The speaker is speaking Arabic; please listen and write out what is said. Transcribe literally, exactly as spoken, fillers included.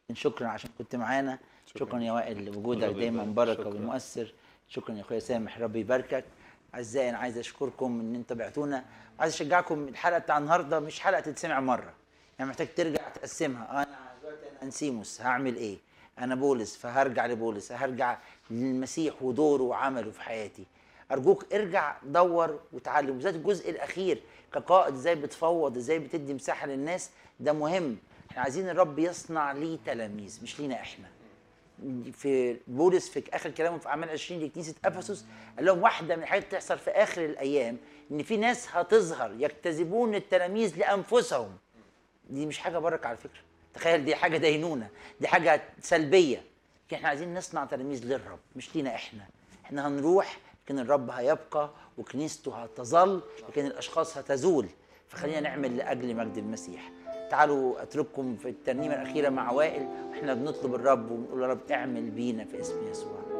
شكرا عشان كنت معانا. شكراً. شكرا يا وائل لوجودك الله دايما يبارك. بركه شكراً. ومؤثر. شكرا يا اخويا سامح، ربي يباركك. اعزائي انا عايز اشكركم ان انتوا بعتونا، وعايز اشجعكم. الحلقه بتاع النهارده مش حلقه تتسمع مره، يعني محتاج ترجع تقسمها. انا دلوقتي انا انسيموس هعمل ايه؟ انا بولس فهرجع لبولس، هرجع للمسيح ودوره وعمله في حياتي. ارجوك ارجع دور وتعلم، بالذات الجزء الاخير كقائد ازاي بتفوض، ازاي بتدي مساحه للناس. ده مهم. احنا عايزين الرب يصنع ليه تلاميذ مش لينا احنا. في بولس في اخر كلامه في اعمال عشرين لكنيسه افسس قال لهم واحده من الحاجات تحصل في اخر الايام ان في ناس هتظهر يجتذبون التلاميذ لانفسهم. دي مش حاجه بركه على فكره، تخيل، دي حاجه دينونه، دي حاجه سلبيه. لكن احنا عايزين نصنع تلاميذ للرب مش لينا احنا. احنا هنروح لكن الرب هيبقى وكنيسته هتظل، لكن الاشخاص هتزول. فخلينا نعمل لاجل مجد المسيح. تعالوا اترككم في الترنيمه الاخيره مع وائل واحنا بنطلب الرب ونقول يا رب اعمل بينا في اسم يسوع.